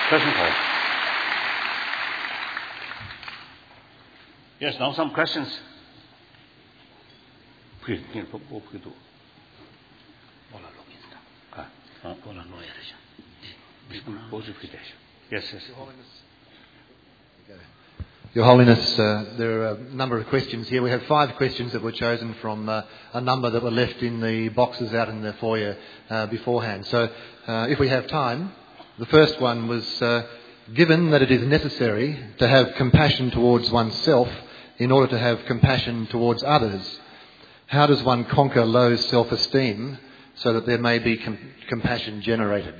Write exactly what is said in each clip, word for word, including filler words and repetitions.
Question four. Yes, now some questions. Please, can you go to Yes, yes. Your Holiness, uh, there are a number of questions here. We have five questions that were chosen from uh, a number that were left in the boxes out in the foyer uh, beforehand. So uh, if we have time, the first one was, uh, given that it is necessary to have compassion towards oneself in order to have compassion towards others, how does one conquer low self-esteem so that there may be com- compassion generated?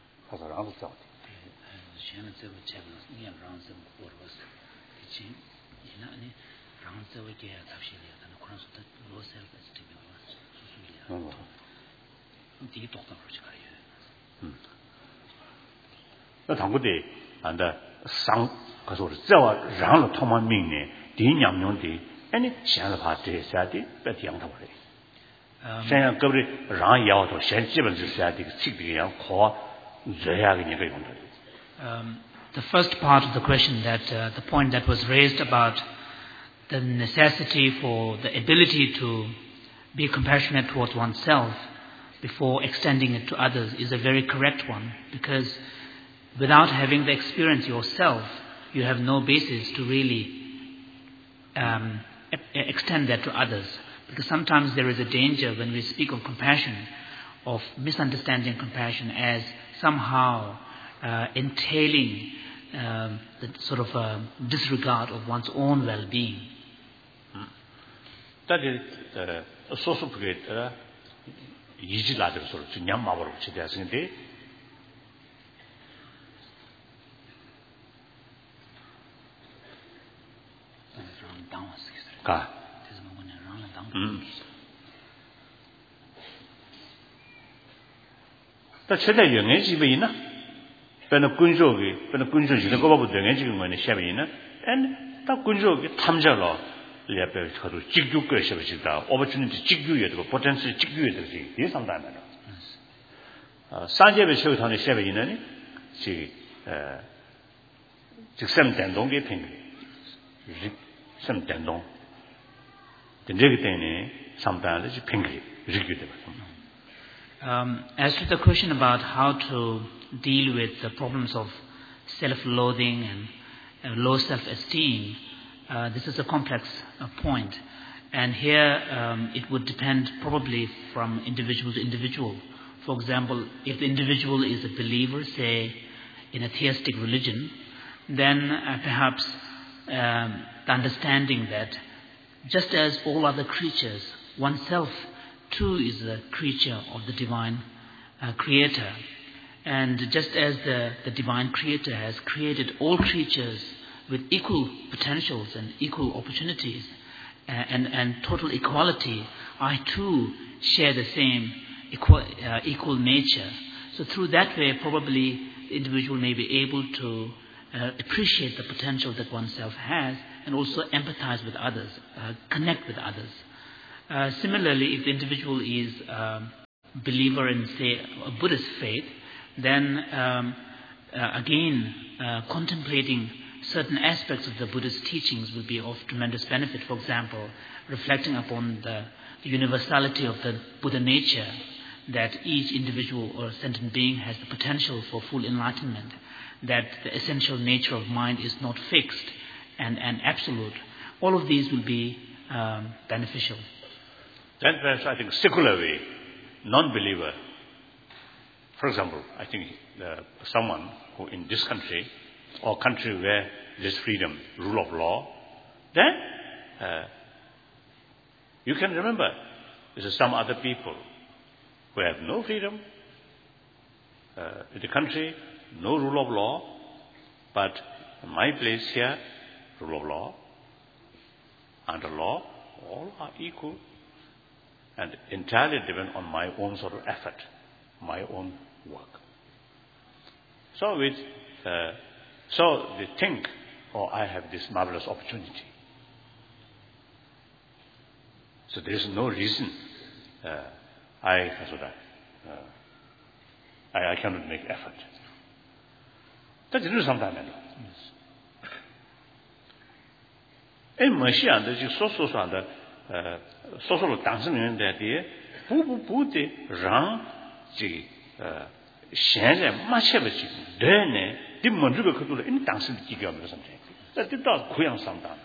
나 당고대 안다 상 가서 저와 랑을 통만 명네 디냠용디 아니 시안을 봐대 사디 배양다 버려. 생각 그리 랑 야도 현지번 사디 식비야 코 저야게 용도. Um the first part of the question that uh, the point that was raised about the necessity for the ability to be compassionate towards oneself before extending it to others is a very correct one, because without having the experience yourself, you have no basis to really um, extend that to others. Because sometimes there is a danger when we speak of compassion, of misunderstanding compassion as somehow uh, entailing um, the sort of uh, disregard of one's own well-being. That is a source of great easy ladder sort of nyamawar chidasinde. 가. 음. 다 최대 영의 집에 있나? 배는 군족이, 배는 군족이 그 거부터 영의 집인 거네 샤베 있나? 엔, 다 군족이 탐자로 레벨 가도 직주 것이 있다. opportunity 직주에 되고 potential 직주에 되지. 이 상담하는. 어, 산제베 최우선의 샤베 있는 지 에, 직선 된동의 핑계. 좀 된동. Um, as to the question about how to deal with the problems of self-loathing and uh, low self-esteem, uh, this is a complex uh, point. And here um, it would depend probably from individual to individual. For example, if the individual is a believer, say, in a theistic religion, then uh, perhaps um, the understanding that just as all other creatures, oneself too is a creature of the divine uh, creator. And just as the, the divine creator has created all creatures with equal potentials and equal opportunities uh, and, and total equality, I too share the same equal, uh, equal nature. So through that way, probably the individual may be able to uh, appreciate the potential that oneself has, and also empathize with others, uh, connect with others. Uh, similarly, if the individual is a believer in, say, a Buddhist faith, then um, uh, again, uh, contemplating certain aspects of the Buddhist teachings will be of tremendous benefit. For example, reflecting upon the, the universality of the Buddha nature, that each individual or sentient being has the potential for full enlightenment, that the essential nature of mind is not fixed and, and absolute. All of these will be um, beneficial. Then perhaps I think secularly, non-believer, for example, I think uh, someone who in this country or country where there's freedom, rule of law, then uh, you can remember there's some other people who have no freedom uh, in the country, no rule of law, but my place here, rule of law, under law, all are equal and entirely depend on my own sort of effort, my own work. So with, uh, so they think, oh, I have this marvelous opportunity. So there is no reason uh, I, so that, uh, I, I cannot make effort. That's the sometimes. In Malaysia, the social and the social dancing that day, who put the rang, the Shan, much of it, then the Mondrigo in dancing together or something. That did not queer sometimes.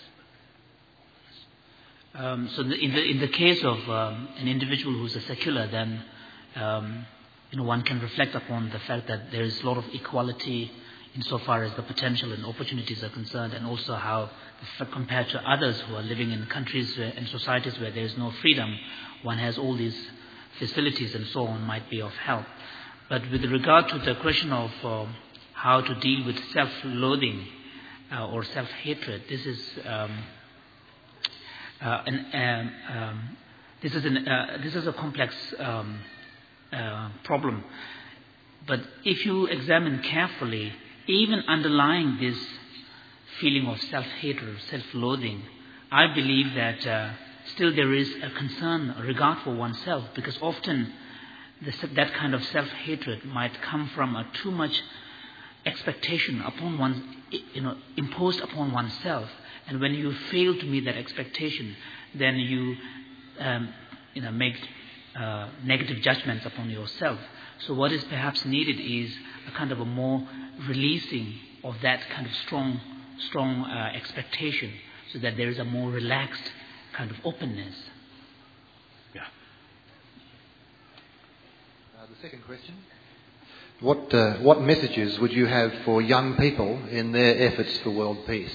Um, so the, in the in the case of um, an individual who's a secular, then um, you know one can reflect upon the fact that there is a lot of equality insofar as the potential and opportunities are concerned, and also how, compared to others who are living in countries where, and societies where there is no freedom, one has all these facilities and so on, might be of help. But with regard to the question of uh, how to deal with self-loathing uh, or self-hatred, this is um, uh, an, um, um, this is an, uh, this is a complex um, uh, problem. But if you examine carefully, even underlying this feeling of self-hatred, self-loathing, I believe that uh, still there is a concern, a regard for oneself, because often this, that kind of self-hatred might come from a too much expectation upon one, you know, imposed upon oneself. And when you fail to meet that expectation, then you, um, you know, make uh, negative judgments upon yourself. So what is perhaps needed is a kind of a more releasing of that kind of strong, strong uh, expectation, so that there is a more relaxed kind of openness. Yeah. Uh, the second question. What uh, what messages would you have for young people in their efforts for world peace?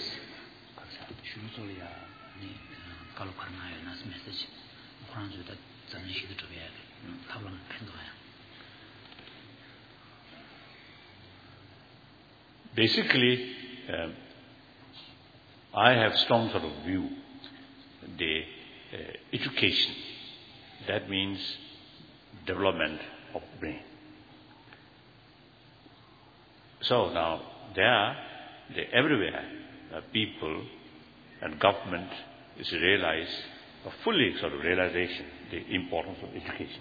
Basically, um, I have strong sort of view the uh, education. That means development of brain. So now there, the, everywhere, uh, people and government is realize, a fully sort of realization, the importance of education.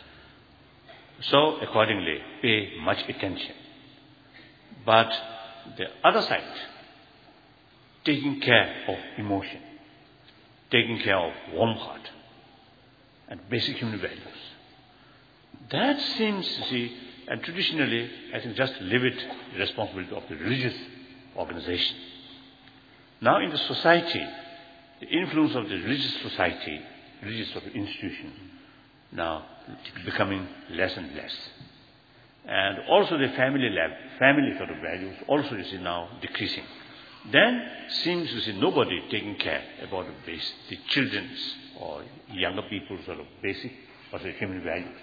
So accordingly, pay much attention. But the other side, taking care of emotion, taking care of warm heart, and basic human values. That seems, you see, and traditionally, I think just leave it the responsibility of the religious organization. Now in the society, the influence of the religious society, religious sort of institution, now becoming less and less. And also the family lab, family sort of values also you see now decreasing. Then seems you see nobody taking care about the base, the children's or younger people's sort of basic or say human values.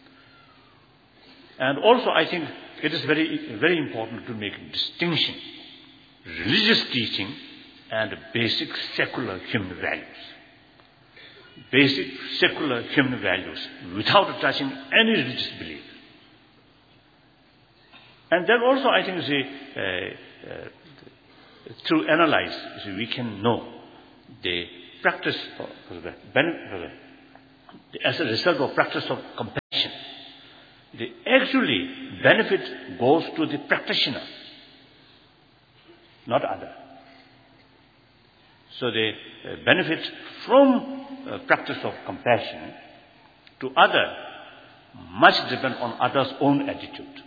And also I think it is very very important to make a distinction, religious teaching and basic secular human values. Basic secular human values without touching any religious belief. And then also I think see, uh, uh, through analyze, see, we can know the practice of, of the benefit, as a result of practice of compassion. The actually benefit goes to the practitioner, not other. So the uh, benefit from uh, practice of compassion to other much depend on other's own attitude.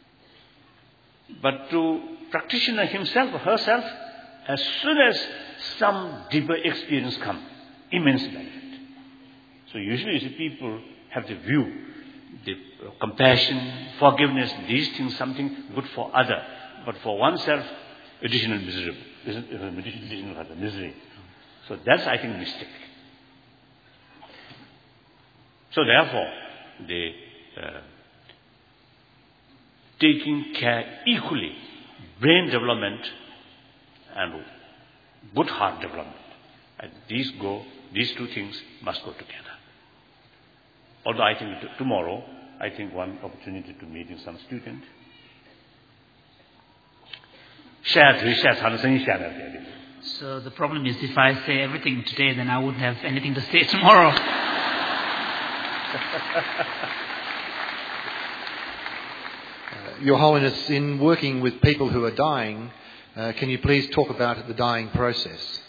But to practitioner himself or herself, as soon as some deeper experience comes, immense benefit. So usually you see people have the view, the uh, compassion, forgiveness, these things, something good for other, but for oneself, additional miserable, additional misery. So that's, I think, mistake. So therefore, the uh, taking care equally, brain development and good heart development. And these go, these two things must go together. Although I think t- tomorrow, I think one opportunity to meet with some student. So the problem is, if I say everything today, then I wouldn't have anything to say tomorrow. Your Holiness, in working with people who are dying, uh, can you please talk about the dying process?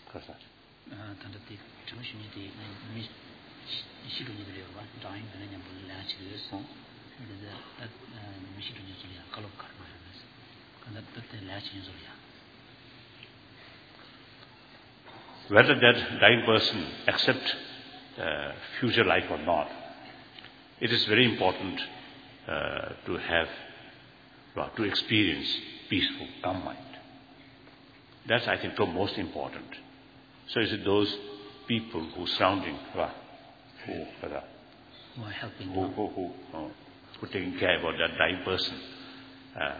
Whether that dying person accepts uh, future life or not, it is very important uh, to have, well, to experience peaceful, calm mind. That's, I think, the most important. So is it those people who surrounding, well, who, uh, who are helping, who, who, who, uh, who taking care about that dying person, uh,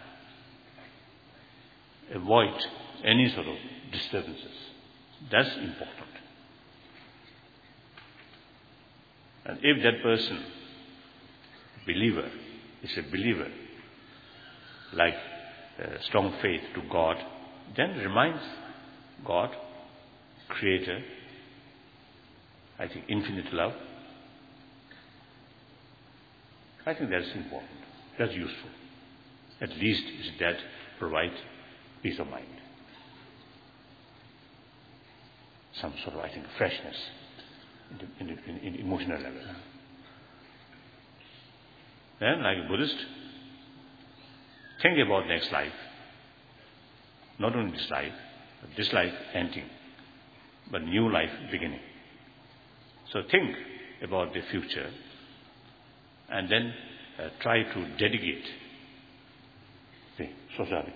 avoid any sort of disturbances. That's important. And if that person, believer, is a believer, like uh, strong faith to God, then reminds God, Creator, I think infinite love. I think that's important. That's useful. At least that provides peace of mind. Some sort of, I think, freshness in, the, in, the, in emotional level. Then, like a Buddhist, think about next life. Not only this life, but this life ending, but new life beginning. So think about the future and then uh, try to dedicate the social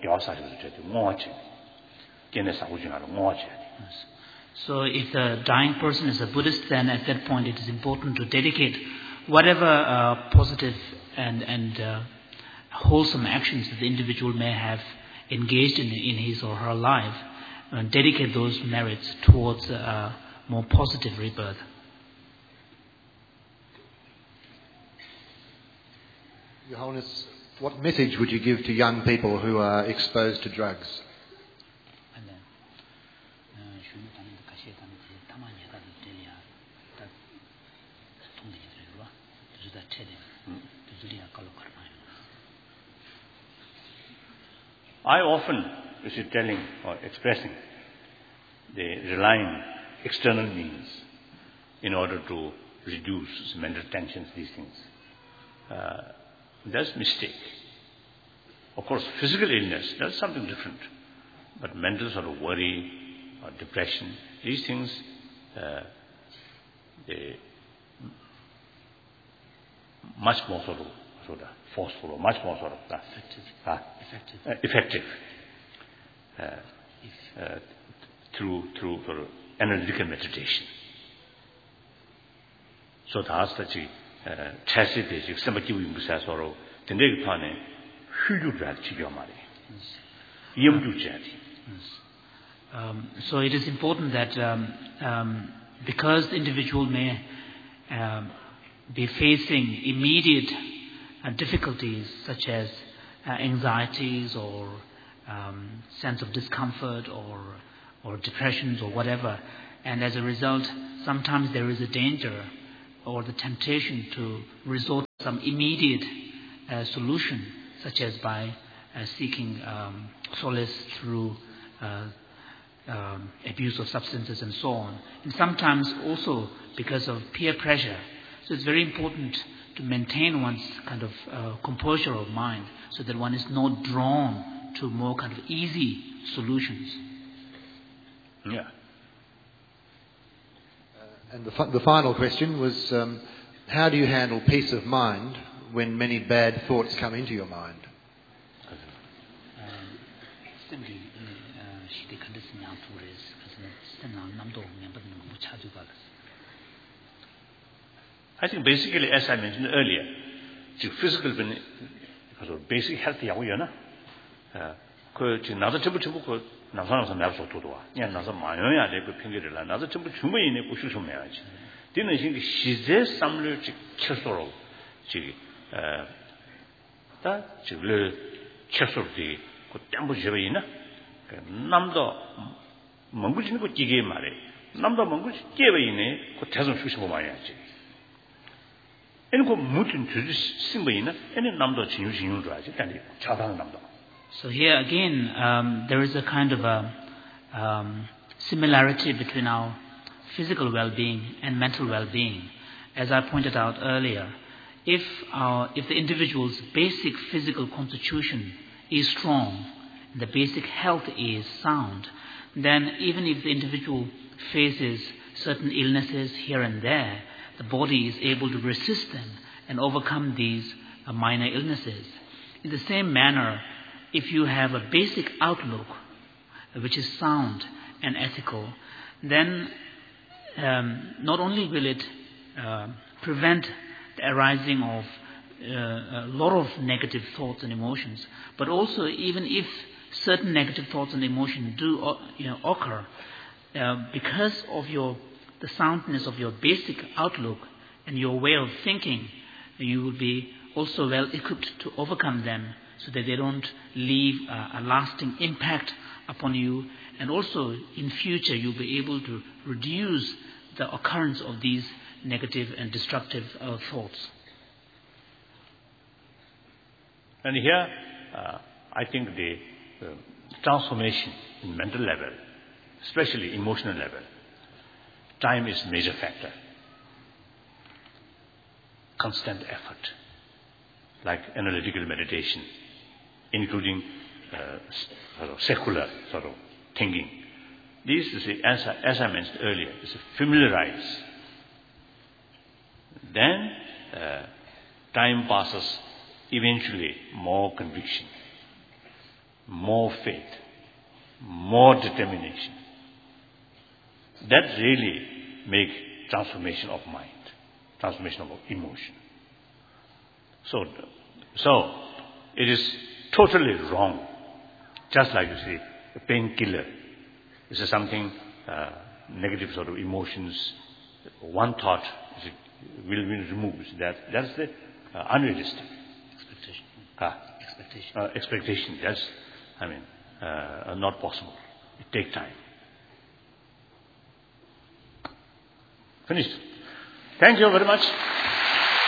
So if the dying person is a Buddhist, then at that point it is important to dedicate whatever uh, positive and, and uh, wholesome actions that the individual may have engaged in in his or her life, and dedicate those merits towards a more positive rebirth. Your Holiness, what message would you give to young people who are exposed to drugs? I often, you see, telling or expressing, they rely on external means in order to reduce mental tensions, these things. Uh, that's a mistake. Of course, physical illness, that's something different. But mental sort of worry or depression, these things, uh, they much more sort of, sort of forceful or much more sort of uh, effective, uh, effective, uh, effective uh, uh, through through sort of analytical meditation. So that's the chassis basic. Somebody will be says or the next pane, who you drag to your money. Yum do chatty. Um, so it is important that um, um, because the individual may um, be facing immediate uh, difficulties such as uh, anxieties or um, sense of discomfort or or depressions or whatever, and as a result, sometimes there is a danger or the temptation to resort to some immediate uh, solution, such as by uh, seeking um, solace through uh, um, abuse of substances and so on. And sometimes also because of peer pressure. So it's very important to maintain one's kind of uh, composure of mind so that one is not drawn to more kind of easy solutions. Yeah. Uh, and the, f- the final question was, um, how do you handle peace of mind when many bad thoughts come into your mind? I think basically, as I mentioned earlier, the physical because of basic health, yeah, we na. 그 나도 좀 좀 그 나서나서 나서 도도와. 야 나서 마요야 되고 핑계를 나도 좀 주머니에 고수 좀 해야지. 되는 신기 시제 삼을 쳤어로 지 다 지를 쳤어지 그 땀부 제베이나 남도 멍구지는 거 끼게 말해. 남도 멍구지 깨베이네 그 대선 수시고 말해야지. Any go mutin to simba any number of chinu chinu So here again, um, there is a kind of a um, similarity between our physical well-being and mental well-being. As I pointed out earlier, if our, if the individual's basic physical constitution is strong, the basic health is sound, then even if the individual faces certain illnesses here and there, the body is able to resist them and overcome these uh, minor illnesses. In the same manner, if you have a basic outlook uh, which is sound and ethical, then um, not only will it uh, prevent the arising of uh, a lot of negative thoughts and emotions, but also even if certain negative thoughts and emotions do uh, you know, occur, uh, because of your the soundness of your basic outlook and your way of thinking, you will be also well equipped to overcome them so that they don't leave uh, a lasting impact upon you, and also in future you'll be able to reduce the occurrence of these negative and destructive uh, thoughts. And here, uh, I think the uh, transformation in mental level, especially emotional level, time is a major factor. Constant effort, like analytical meditation, including uh, sort of secular sort of thinking. This is, as I, as I mentioned earlier, is familiarize. Then uh, time passes, eventually more conviction, more faith, more determination. That really makes transformation of mind, transformation of emotion. So, so it is totally wrong. Just like you see, a painkiller is something uh, negative sort of emotions. One thought is, will be removed. That that's the uh, unrealistic Expectation. uh, Expectation. uh, expectation. That's, I mean, uh, not possible. It takes time. Finished. Thank you very much.